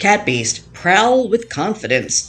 Cat Beast, prowl with confidence.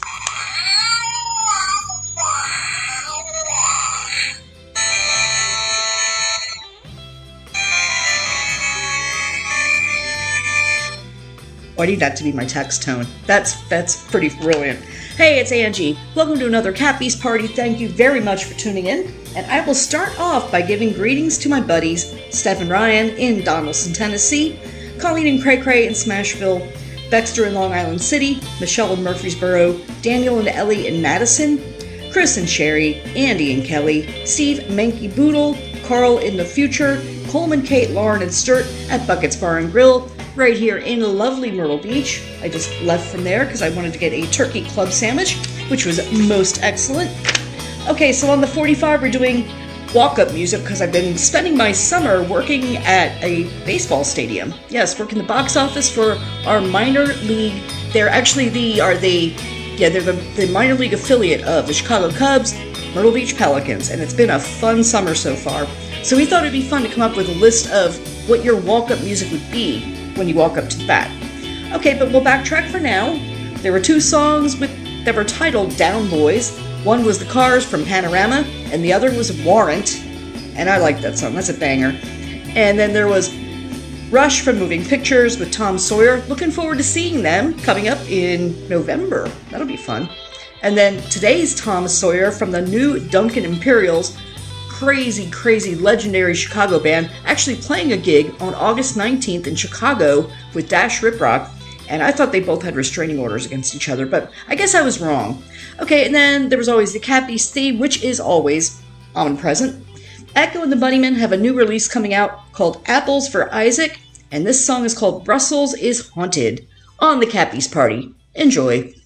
Oh, I need that to be my text tone. That's pretty brilliant. Hey, it's Angie. Welcome to another Cat Beast party. Thank you very much for tuning in. And I will start off by giving greetings to my buddies, Steph and Ryan in Donaldson, Tennessee, Colleen and Cray Cray in Smashville, Dexter in Long Island City, Michelle in Murfreesboro, Daniel and Ellie in Madison, Chris and Sherry, Andy and Kelly, Steve, Menke Boodle, Carl in the future, Coleman, Kate, Lauren, and Sturt at Buckets Bar and Grill, right here in lovely Myrtle Beach. I just left from there because I wanted to get a turkey club sandwich, which was most excellent. Okay, so on the 45, we're doing walk-up music because I've been spending my summer working at a baseball stadium. Yes, working the box office for our minor league. They're actually they're the minor league affiliate of the Chicago Cubs, Myrtle Beach Pelicans, and it's been a fun summer so far. So we thought it'd be fun to come up with a list of what your walk-up music would be when you walk up to the bat. Okay, but we'll backtrack for now. There were two songs that were titled Down Boys. One was The Cars from Panorama, and the other was Warrant, and I like that song, that's a banger. And then there was Rush from Moving Pictures with Tom Sawyer. Looking forward to seeing them coming up in November. That'll be fun. And then today's Tom Sawyer from the new Duncan Imperials, crazy, legendary Chicago band, actually playing a gig on August 19th in Chicago with Dash Riprock, and I thought they both had restraining orders against each other, but I guess I was wrong. Okay, and then there was always the Cat Beast theme, which is always omnipresent. Echo and the Bunnymen have a new release coming out called Apples for Isaac, and this song is called Brussels is Haunted on the Cat Beast Party. Enjoy.